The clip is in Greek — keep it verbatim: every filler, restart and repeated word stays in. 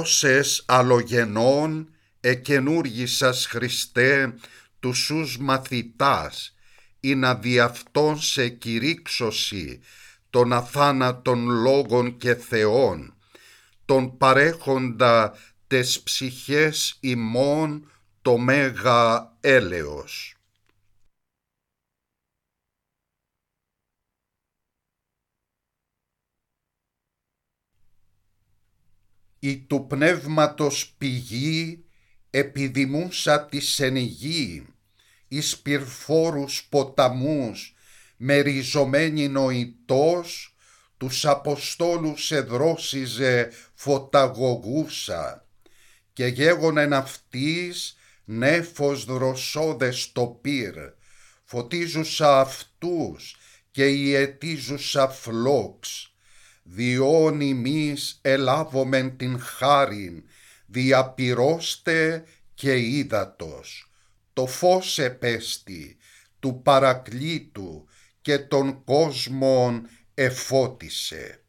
δώσες αλλογενών, εκενούργησας Χριστέ τους σους μαθητάς, ή να δι' αυτόν σε κηρύξωσι των αθάνατων λόγων και θεών, τον παρέχοντα τες ψυχές ημών το μέγα έλεος. Η του πνεύματος πηγή επιδημούσα της εν γη, εις πυρφόρους ποταμούς μεριζωμένη νοητός, τους Αποστόλους εδρόσιζε φωταγωγούσα, και γέγονεν αυτής νέφος δροσόδες στο πυρ, φωτίζουσα αυτούς και ιετίζουσα φλόξ, διόν ημείς ελάβομεν την χάριν, διαπυρώστε και ύδατος. Το φως επέστη του παρακλήτου και των κόσμων εφώτισε.